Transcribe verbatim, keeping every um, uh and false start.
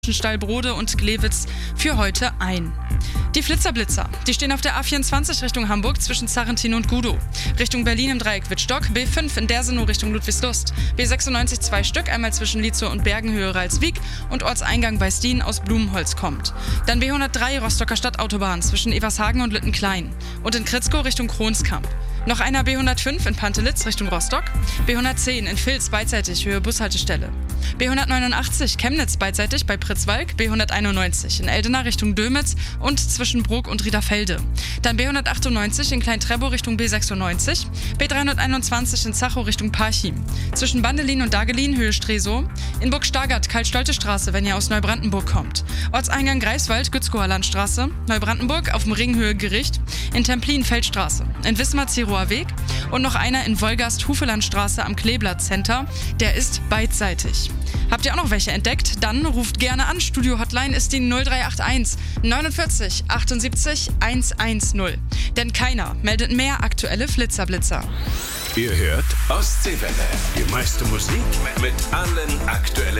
Stallbrode und Glewitz für heute ein. Die Flitzer-Blitzer, die stehen auf der A vierundzwanzig Richtung Hamburg zwischen Zarrentin und Gudow. Richtung Berlin im Dreieck Wittstock, B fünf in Dersenow Richtung Ludwigslust, B sechsundneunzig zwei Stück, einmal zwischen Lietzow und Bergenhöhe Ralswiek und Ortseingang bei Stien aus Blumenholz kommt. Dann B hundertdrei Rostocker Stadtautobahn zwischen Evershagen und Lüttenklein und in Kritzkow Richtung Kronskamp. Noch einer B hundertfünf in Pantelitz Richtung Rostock, B hundertzehn in Vils beidseitig Höhe Bushaltestelle, B hundertneunundachtzig Chemnitz beidseitig bei Pritzwalk, B hunderteinundneunzig in Eldena Richtung Dömitz und zwischen Bruck und Riederfelde. Dann B hundertachtundneunzig in Klein-Trebow Richtung B sechsundneunzig, B dreihunderteinundzwanzig in Zachow Richtung Parchim, zwischen Bandelin und Dagelin Höhe Stresow, in Burg-Stargard Karl-Stolte-Straße, wenn ihr aus Neubrandenburg kommt, Ortseingang Greifswald Gützkower Landstraße, Neubrandenburg auf dem Ring Höhe Gericht, in Templin Feldstraße, in Wismar Zerower Weg und noch einer in Wolgast Hufelandstraße am Kleeblatt Center, der ist beidseitig. Habt ihr auch noch welche entdeckt? Dann ruft gerne an. Studio Hotline ist die null drei acht eins neunundvierzig achtundsiebzig hundertzehn. Denn keiner meldet mehr aktuelle Flitzerblitzer. Ihr hört Ostseewelle. Die meiste Musik mit allen aktuellen